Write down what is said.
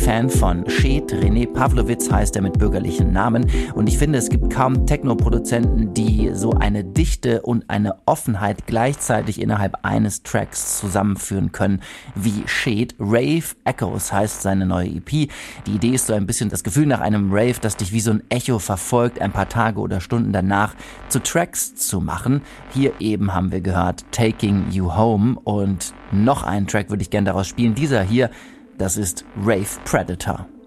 Fan von Shed, René Pavlovitz heißt er mit bürgerlichen Namen, und ich finde, es gibt kaum Techno-Produzenten, die so eine Dichte und eine Offenheit gleichzeitig innerhalb eines Tracks zusammenführen können wie Shed. Rave Echoes heißt seine neue EP. Die Idee ist so ein bisschen das Gefühl nach einem Rave, das dich wie so ein Echo verfolgt, ein paar Tage oder Stunden danach zu Tracks zu machen. Hier eben haben wir gehört Taking You Home, und noch einen Track würde ich gerne daraus spielen. Dieser hier, das ist Rave Predator.